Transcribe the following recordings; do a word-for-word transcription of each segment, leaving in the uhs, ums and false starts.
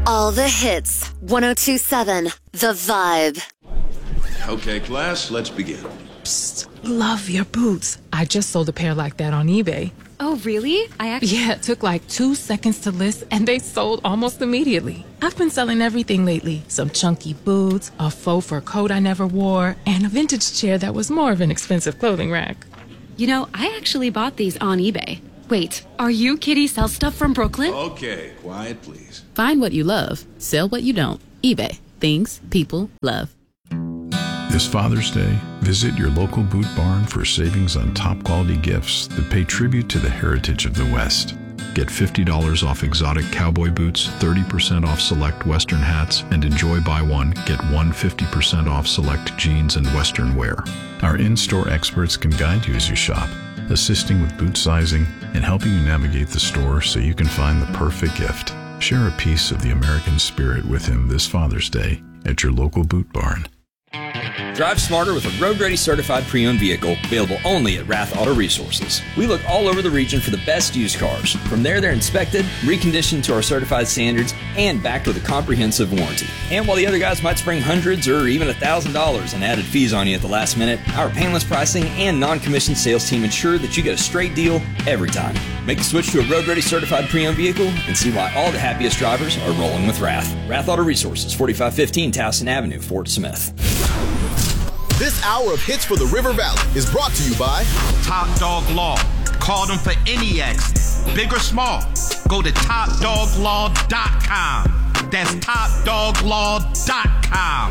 All the hits. one oh two point seven The Vibe. Okay, class, let's begin. Psst. Love your boots. I just sold a pair like that on eBay. Oh, really? I actually... Yeah, it took like two seconds to list, and they sold almost immediately. I've been selling everything lately. Some chunky boots, a faux fur coat I never wore, and a vintage chair that was more of an expensive clothing rack. You know, I actually bought these on eBay. Wait, are you Kitty Sell Stuff from Brooklyn? Okay, quiet, please. Find what you love. Sell what you don't. eBay. Things people love. This Father's Day, visit your local Boot Barn for savings on top quality gifts that pay tribute to the heritage of the West. Get fifty dollars off exotic cowboy boots, thirty percent off select Western hats, and enjoy buy one, get one fifty percent off select jeans and Western wear. Our in-store experts can guide you as you shop, assisting with boot sizing and helping you navigate the store so you can find the perfect gift. Share a piece of the American spirit with him this Father's Day at your local Boot Barn. Drive smarter with a road-ready certified pre-owned vehicle available only at Rath Auto Resources. We look all over the region for the best used cars. From there, they're inspected, reconditioned to our certified standards, and backed with a comprehensive warranty. And while the other guys might spring hundreds or even one thousand dollars in added fees on you at the last minute, our painless pricing and non-commissioned sales team ensure that you get a straight deal every time. Make the switch to a road-ready certified pre-owned vehicle and see why all the happiest drivers are rolling with Rath. Rath Auto Resources, forty-five fifteen Towson Avenue, Fort Smith. This hour of Hits for the River Valley is brought to you by Top Dog Law. Call them for any accident, big or small. Go to top dog law dot com. That's top dog law dot com.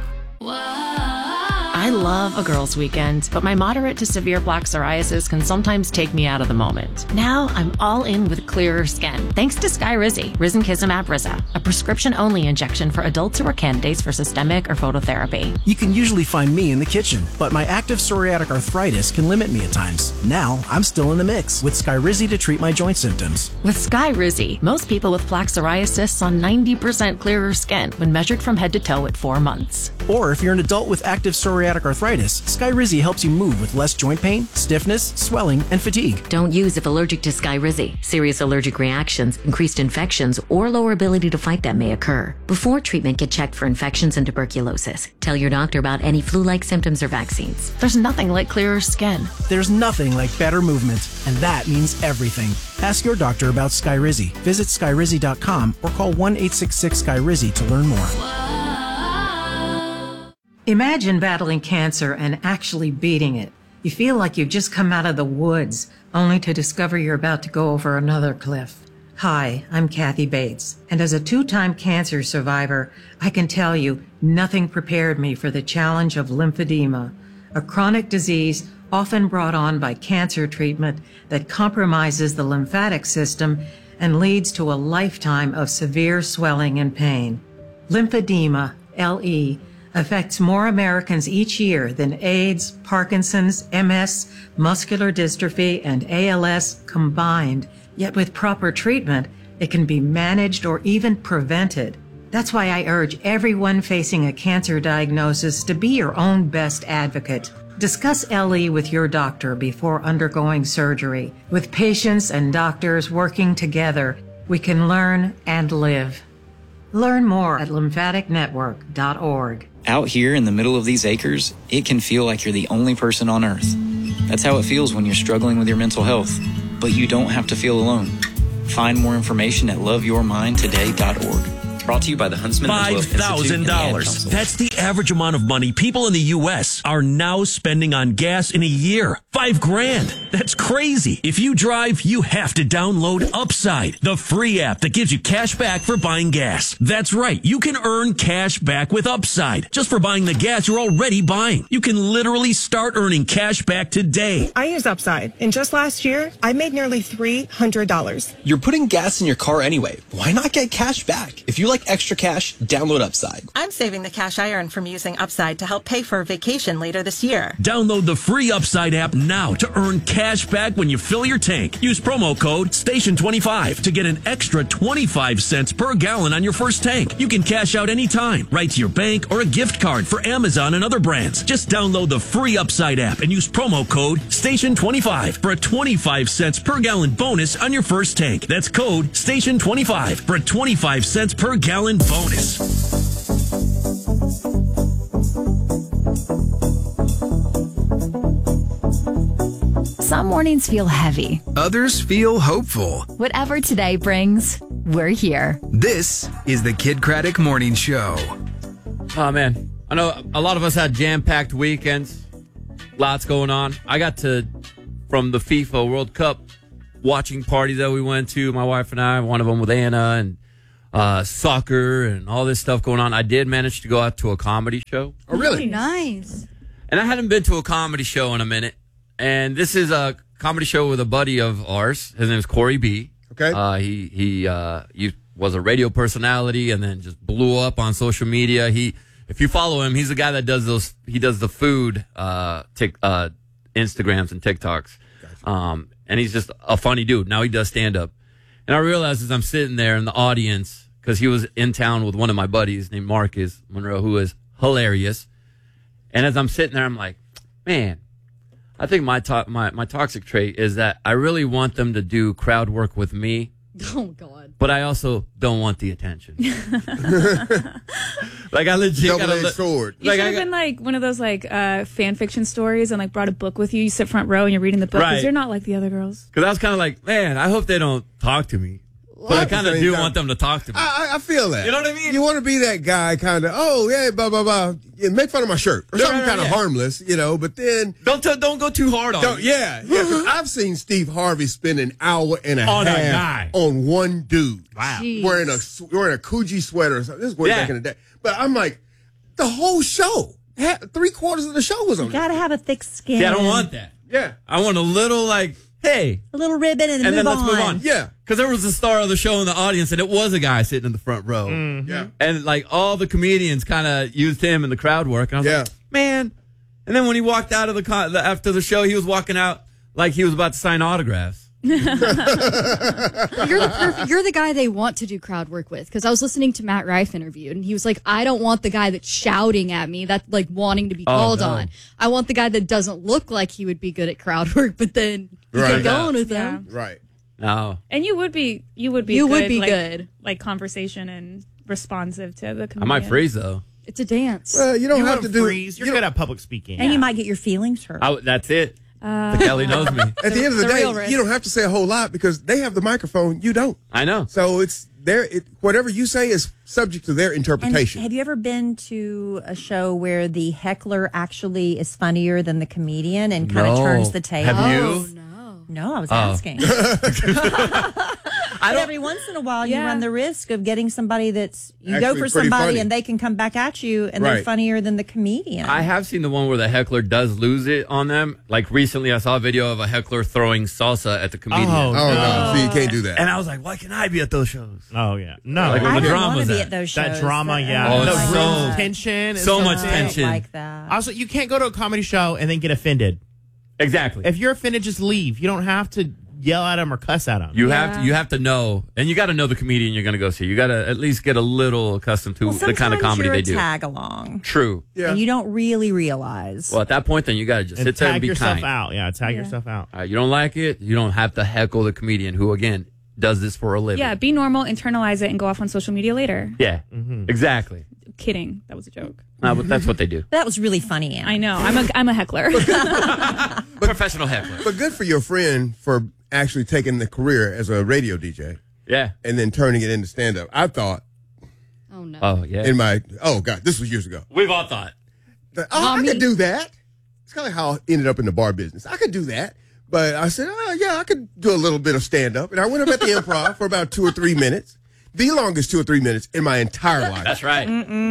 I love a girls' weekend, but my moderate to severe plaque psoriasis can sometimes take me out of the moment. Now I'm all in with clearer skin, thanks to Skyrizi, Risankizumab Riza, a prescription-only injection for adults who are candidates for systemic or phototherapy. You can usually find me in the kitchen, but my active psoriatic arthritis can limit me at times. Now I'm still in the mix with Skyrizi to treat my joint symptoms. With Skyrizi, most people with plaque psoriasis saw ninety percent clearer skin when measured from head to toe at four months. Or if you're an adult with active psoriatic arthritis, Skyrizi helps you move with less joint pain, stiffness, swelling, and fatigue. Don't use if allergic to Skyrizi. Serious allergic reactions, increased infections, or lower ability to fight them may occur. Before treatment, get checked for infections and tuberculosis. Tell your doctor about any flu-like symptoms or vaccines. There's nothing like clearer skin. There's nothing like better movement, and that means everything. Ask your doctor about Skyrizi. Visit Skyrizi dot com or call one eight six six Skyrizi to learn more. Imagine battling cancer and actually beating it. You feel like you've just come out of the woods, only to discover you're about to go over another cliff. Hi, I'm Kathy Bates, and as a two-time cancer survivor, I can tell you nothing prepared me for the challenge of lymphedema, a chronic disease often brought on by cancer treatment that compromises the lymphatic system and leads to a lifetime of severe swelling and pain. Lymphedema, L E, affects more Americans each year than AIDS, Parkinson's, M S, muscular dystrophy, and A L S combined. Yet with proper treatment, it can be managed or even prevented. That's why I urge everyone facing a cancer diagnosis to be your own best advocate. Discuss L E with your doctor before undergoing surgery. With patients and doctors working together, we can learn and live. Learn more at lymphatic network dot org. Out here in the middle of these acres, it can feel like you're the only person on Earth. That's how it feels when you're struggling with your mental health. But you don't have to feel alone. Find more information at love your mind today dot org. Brought to you by the Huntsman five thousand dollars. That's the average amount of money people in the U S are now spending on gas in a year. Five grand. That's crazy. If you drive, you have to download Upside, the free app that gives you cash back for buying gas. That's right. You can earn cash back with Upside just for buying the gas you're already buying. You can literally start earning cash back today. I use Upside, and just last year, I made nearly three hundred dollars. You're putting gas in your car anyway. Why not get cash back? If you like extra cash, download Upside. I'm saving the cash I earn from using Upside to help pay for a vacation later this year. Download the free Upside app now to earn cash back when you fill your tank. Use promo code station twenty-five to get an extra twenty-five cents per gallon on your first tank. You can cash out anytime, right to your bank or a gift card for Amazon and other brands. Just download the free Upside app and use promo code station twenty-five for a twenty-five cents per gallon bonus on your first tank. That's code station twenty-five for a twenty-five cents per gallon gallon bonus. Some mornings feel heavy. Others feel hopeful. Whatever today brings, we're here. This is the Kid Craddock Morning Show. Oh, man. I know a lot of us had jam-packed weekends. Lots going on. I got to, from the FIFA World Cup watching party that we went to, my wife and I, one of them with Anna, and uh, soccer and all this stuff going on. I did manage to go out to a comedy show. Oh, really? Nice. And I hadn't been to a comedy show in a minute. And this is a comedy show with a buddy of ours. His name is Corey B. Okay. Uh, he he uh, he was a radio personality and then just blew up on social media. He, if you follow him, he's the guy that does those. He does the food uh, tic, uh, Instagrams and TikToks. Gotcha. Um, and he's just a funny dude. Now he does stand up. And I realized as I'm sitting there in the audience, because he was in town with one of my buddies named Marcus Monroe, who is hilarious. And as I'm sitting there, I'm like, man. I think my, to- my my toxic trait is that I really want them to do crowd work with me. Oh, God. But I also don't want the attention. Like, I legit got a double-edged sword. You Like, should I have got- been like one of those like uh, fan fiction stories and like brought a book with you. You sit front row and you're reading the book because Right. you're not like the other girls. Because I was kind of like, man, I hope they don't talk to me. But I kind of do want them to talk to me. I, I feel that. You know what I mean? You want to be that guy, kind of. Oh yeah, blah blah blah. Yeah, make fun of my shirt or Right, something right, kind of yeah. harmless, you know. But then don't t- don't go too hard on don't, me. Yeah, yeah. 'Cause I've seen Steve Harvey spend an hour and a On a half guy. on one dude. Wow. Jeez. Wearing a wearing a Coogee sweater or something. This is way Yeah. back in the day. But I'm like, the whole show, ha- three quarters of the show was on. You gotta have a thick skin. See, I don't want that. Yeah. I want a little like, hey. A little ribbon and, And move then let's on. move on. Yeah. Because there was a star of the show in the audience, and it was a guy sitting in the front row. Yeah. And, like, all the comedians kind of used him in the crowd work. And I was Yeah. like, man. And then when he walked out of the, con- the after the show, he was walking out like he was about to sign autographs. You're the perfect, you're the guy they want to do crowd work with. Because I was listening to Matt Rife interviewed, and he was like, I don't want the guy that's shouting at me, that's like wanting to be Oh, called no. on. I want the guy that doesn't look like he would be good at crowd work, but then you Right. get going with Yeah. him. Right. No. And you would be, you would be, you good, would be like, good, like conversation and responsive to the. I might freeze, though. It's a dance. Well, you don't You have won't to do. freeze. You're you good don't- at public speaking. And you might get your feelings hurt. I, that's it. Uh, Kelly knows me. At the end of the, The real day, risk. you don't have to say a whole lot because they have the microphone. You don't. I know. So it's their it, whatever you say is subject to their And interpretation. have you ever been to a show where the heckler actually is funnier than the comedian and kind of No. turns the table? Have you? Oh, no. No, I was Oh. asking. But every once in a while, you Yeah. run the risk of getting somebody that's you go Actually for pretty somebody funny. and they can come back at you and they're Right. funnier than the comedian. I have seen the one where the heckler does lose it on them. Like recently, I saw a video of a heckler throwing salsa at the comedian. Oh, oh no, so you can't do that. And I was like, why can I be at those shows? Oh yeah, no. Like when I the don't drama's want to be at. at those shows. That drama, That- yeah. Oh, the it's room so- tension. and so stuff much like that. tension. like that. Also, you can't go to a comedy show and then get offended. Exactly. If you're offended, just leave. You don't have to yell at them or cuss at them. You Yeah. have to you have to know, and you got to know the comedian you're going to go see. You got to at least get a little accustomed to Well, the kind of sometimes comedy you're they a do. tag along, True. Yeah. and you don't really realize. Well, at that point, then you got to just and sit there and tag be yourself kind. out. Yeah, tag Yeah. yourself out. All right, you don't like it, you don't have to heckle the comedian who, again, does this for a living. Yeah, be normal, internalize it, and go off on social media later. Yeah, Mm-hmm. exactly. Kidding. That was a joke. No, but that's what they do. That was really funny, Ann. I know. I'm a I'm a heckler. Professional heckler. But good for your friend for actually taking the career as a radio D J Yeah. and then turning it into stand up. I thought Oh no. Oh, yeah. in my oh god, this was years ago. We've all thought. that, oh, I could do that. It's kind of like how I ended up in the bar business. I could do that. But I said, oh, yeah, I could do a little bit of stand up. And I went up at the Improv for about two or three minutes. The longest two or three minutes in my entire life. That's right.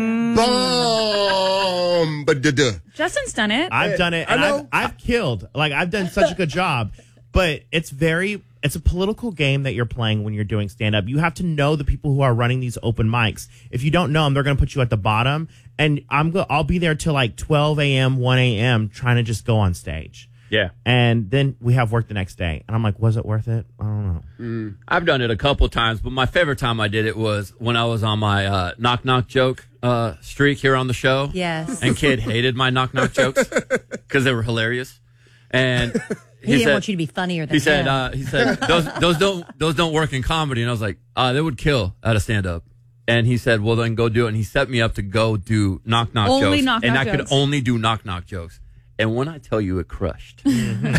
Boom. But duh. Justin's done it. I've done it, I and know. I've, I've killed. Like I've done such a good job, but it's very. It's a political game that you're playing when you're doing stand up. You have to know the people who are running these open mics. If you don't know them, they're going to put you at the bottom. And I'm go. I'll be there till like twelve a.m., one a.m. trying to just go on stage. Yeah. And then we have work the next day, and I'm like, was it worth it? I don't know. Mm. I've done it a couple times, but my favorite time I did it was when I was on my uh, knock knock joke uh, streak here on the show. Yes. And Kid hated my knock knock jokes because they were hilarious. And He, he, didn't said, want you to be funnier than he said, him. uh, he said, those those don't those don't work in comedy. And I was like, uh, they would kill at a stand up. And he said, well, then go do it. And he set me up to go do knock knock Only jokes. knock and knock I jokes. could only do knock knock jokes. And when I tell you it crushed, Probably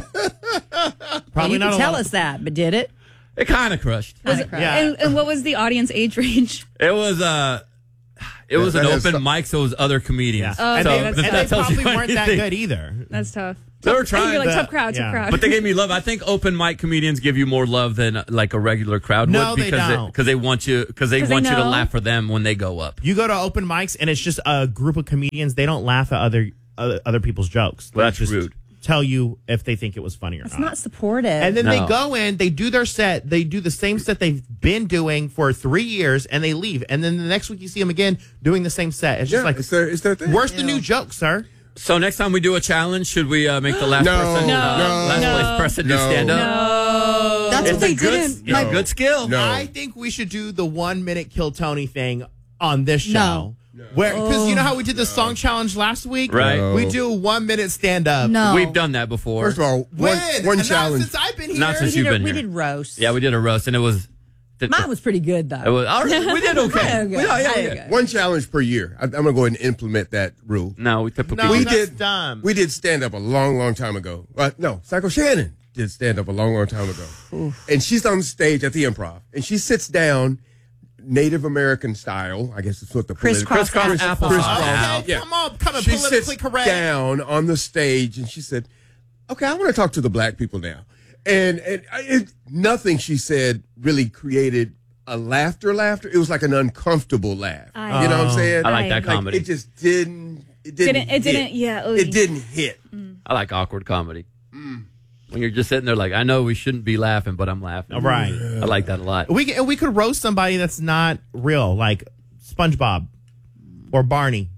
you not can a tell lot us that, but did it? it kind of crushed. Was it- Yeah. and, and what was the audience age range? It was uh it was that an is open so- mic, so it was other comedians. Oh, and okay, they, that's and tough. they that tells you probably weren't that anything. good either. That's tough. They were Tough- trying You're like to- tough crowd, tough yeah. crowd. But they gave me love. I think open mic comedians give you more love than uh, like a regular crowd No, would they because don't. because they want you because they 'Cause they want you to know. laugh for them when they go up. You go to open mics and it's just a group of comedians. They don't laugh at other other, other people's jokes. Well, They that's just rude. Tell you if they think it was funny or It's not. not supportive. And then No. they go in, they do their set, they do the same set they've been doing for three years, and they leave. And then the next week you see them again doing the same set. It's just Yeah, like, it's their, it's their thing. where's the new joke, sir? So next time we do a challenge, should we uh, make the last No, person No, uh, no, last no, place person do no. stand up? No. That's It's what they a good, did. it's in- a good skill. No. I think we should do the one minute Kill Tony thing on this show. No. Where because you know how we did the song challenge last week? Right. No. We do a one minute stand up. No. We've done that before. First of all, When? one, one Not challenge. since I've been here. Not we since did, you've a- been we here. did roast. Yeah, we did a roast, and it was. Mine was pretty good though. It was all right, we did okay. Okay, We- yeah, yeah, okay. yeah. One challenge per year. I, I'm going to go ahead and implement that rule. No, we typically No, we that's did dumb. We did stand up a long, long time ago. Uh, no, Psycho Shannon did stand up a long, long time ago. And she's on stage at the Improv, and she sits down, Native American style. I guess that's what the Crisscross Crisscross applesauce. applesauce. Okay, Yeah. come on, come on, She politically sits correct. down on the stage, and she said, "Okay, I want to talk to the black people now." And, and it, nothing she said really created a laughter. Laughter. It was like an uncomfortable laugh. I- you know what I'm saying? I like that Like, comedy. it just didn't. It didn't. Didn't- it hit. didn't- yeah, ooh. It didn't hit. I like awkward comedy. When you're just sitting there like, I know we shouldn't be laughing, but I'm laughing. Right. I like that a lot. We can, we could roast somebody that's not real, like SpongeBob or Barney,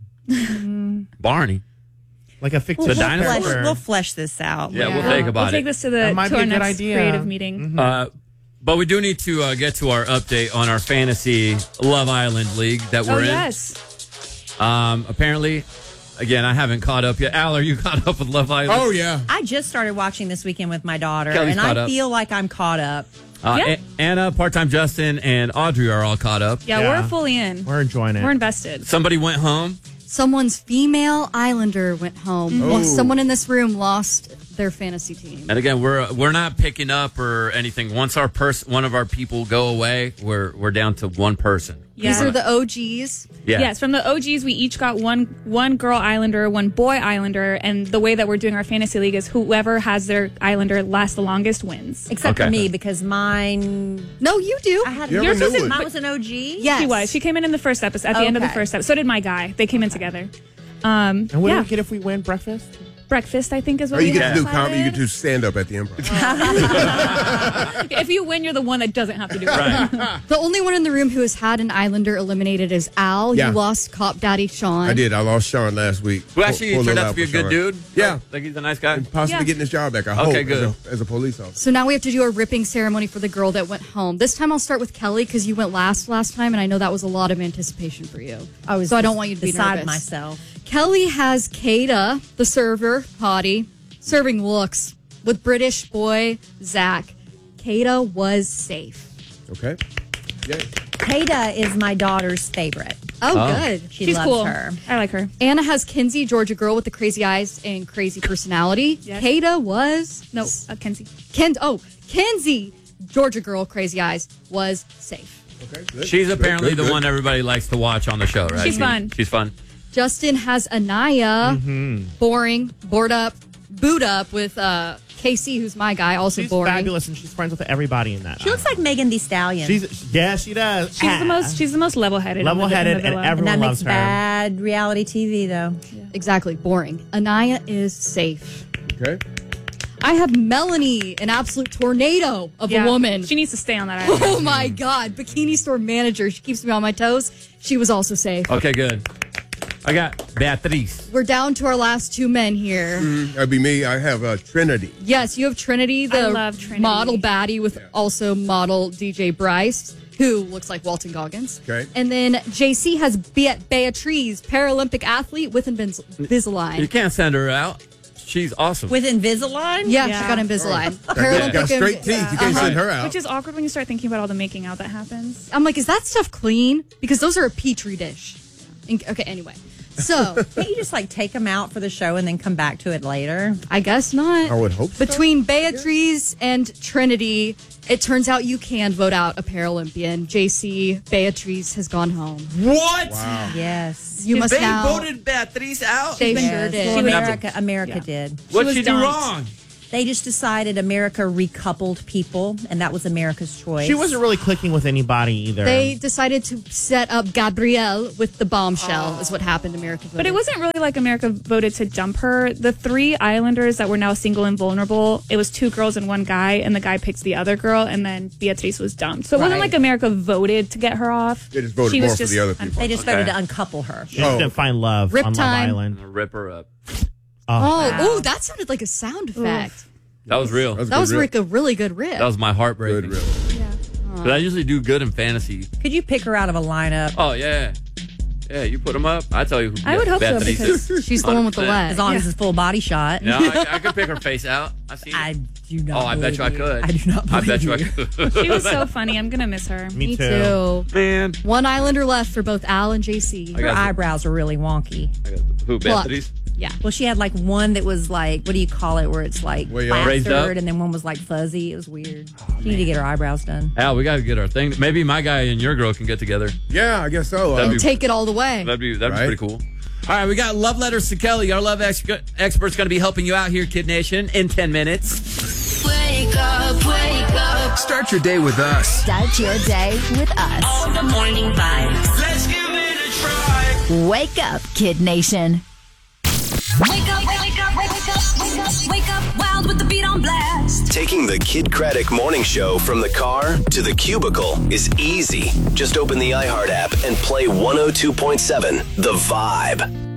Barney. like a We'll, fictitious we'll, dinosaur. flesh, character. we'll flesh this out. Yeah, we'll think about We'll take it. this to That the might to be our a good next idea. creative meeting. Uh, but we do need to uh, get to our update on our fantasy Love Island league that we're Oh in. yes. Um, apparently, again, I haven't caught up yet. Al, are you caught up with Love Island? Oh yeah. I just started watching this weekend with my daughter, Kelly's and caught I up. feel like I'm caught up. Uh, Yeah. A- Anna, Part-Time Justin, and Audrey are all caught up. Yeah, Yeah. we're fully in. We're enjoying it. We're invested. Somebody went home. Someone's female Islander went home. Oh. Well, someone in this room lost their fantasy team. And again, we're we're not picking up or anything. Once our person, one of our people go away, we're we're down to one person. Yeah. These are the O Gs. Yeah. Yes, from the O Gs, we each got one one girl Islander, one boy Islander, and the way that we're doing our fantasy league is whoever has their Islander last the longest wins. Except Okay. for me, because mine. No, you do. I had You have yours a new was one. mine was an O G. Yes. She was. She came in in the first episode, at the end of the Okay. first episode. So did my guy. They came in together. Um, And what yeah, do we get if we win breakfast? breakfast, I think, is Or what you we get have to do comedy. You decided. get to stand up at the Improv. If you win, you're the one that doesn't have to do it. The only one in the room who has had an Islander eliminated is Al. Yeah. You lost Cop Daddy Sean. I did. I lost Sean last week. Who actually Pull- pull turned little out to be a for good Sean. dude. Yeah. Like he's a nice guy. And possibly Yeah. getting his job back. I Okay, hope. good. As a, as a police officer. So now we have to do a ripping ceremony for the girl that went home. This time I'll start with Kelly because you went last last time, and I know that was a lot of anticipation for you. I was so I don't want you to be beside nervous. myself. Kelly has Kada, the server, potty, serving looks with British boy Zach. Kada was safe. Okay. Yeah. Kada is my daughter's favorite. Oh, Oh. good. She She's loves cool. her. I like her. Anna has Kinsey, Georgia girl with the crazy eyes and crazy personality. Yes. Kada was No, uh, Kenzie. Ken. Oh, Kinsey, Georgia girl, crazy eyes was safe. Okay. Good. She's Good, apparently good, the good. one everybody likes to watch on the show, right? She's fun. She's fun. Justin has Anaya, Mm-hmm. boring, bored up, boot up with uh, K C, who's my guy, also She's boring. fabulous, and she's friends with everybody in that. She looks like Megan Thee Stallion. She's yeah, she does. She's the most. She's the most level-headed. Level-headed, in the, in the and villa. everyone and that loves makes her. bad reality T V, though. Exactly, boring. Anaya is safe. Okay. I have Melanie, an absolute tornado of Yeah. a woman. She needs to stay on that island. Oh my God, bikini store manager. She keeps me on my toes. She was also safe. Okay, good. I got Beatrice. We're down to our last two men here. Mm, that'd be me. I have uh, Trinity. Yes, you have Trinity, the I love Trinity. model baddie with also model D J Bryce, who looks like Walton Goggins. Okay. And then J C has Be- Beatrice, Paralympic athlete with Invis- You Invisalign. can't send her out. she's awesome. With Invisalign? Yeah, Yeah. she got Invisalign. Got Paralympic straight Invi- teeth. You can't send her out. Which is awkward when you start thinking about all the making out that happens. I'm like, is that stuff clean? Because those are a petri dish. In- okay, anyway. So, Can't you just like take them out for the show and then come back to it later? I guess not. I would hope so. Between Beatrice and Trinity, it turns out you can vote out a Paralympian. J C, Beatrice has gone home. What? Yes. You must they now. voted Beatrice out? They sure Yes. did. Well, She was- America, America did. What'd was she do dumped. wrong? They just decided America recoupled people, and that was America's choice. She wasn't really clicking with anybody either. They decided to set up Gabrielle with the bombshell, is what happened. America voted. But it wasn't really like America voted to dump her. The three Islanders that were now single and vulnerable, it was two girls and one guy, and the guy picked the other girl, and then Beatrice was dumped. So it wasn't Right. like America voted to get her off. They just voted She more was for just the other people. They just Okay. voted to uncouple her. She just Oh. didn't find love Rip on time. Love Island. I'm gonna rip her up. Oh, oh, that sounded like a sound effect. That was real. That was That was good like a really good rip. That was my heartbreak. Good, real. But I usually do good in fantasy. Could you pick her out of a lineup? Oh yeah, yeah. You put them up. I tell you who. I would hope so, Beatrice because is. She's the one with the one hundred percent. leg. As long as it's full body shot. Yeah, I, I could pick her face out. I see. I do not. Oh, I bet you I believe could. I do not I believe bet you I you. could. She was so funny. I'm gonna miss her. Me, Me too. too. Man. One Islander left for both Al and J C. I Her got the- eyebrows are really wonky. I got the- Who? Plucked. Beatrice? Yeah. Well, she had like one that was like, what do you call it, where it's like Way up. Raised up? plastered, and then one was like fuzzy. It was weird. She need to get her eyebrows done. Al, we got to get our thing. Maybe my guy and your girl can get together. Yeah, I guess so. That'd Uh, be- Take it all the way. That'd be that'd Right. be pretty cool. All right, we got love letters to Kelly. Our love ex- expert's going to be helping you out here, Kid Nation, in ten minutes. Wake up, wake up. Start your day with us. Start your day with us. All the morning vibes. Let's give it a try. Wake up, Kid Nation. Wake up, wake up, wake up, wake up, wake up, wild with the beat on blast. Taking the Kid Craddock Morning Show from the car to the cubicle is easy. Just open the iHeart app and play one oh two point seven The Vibe.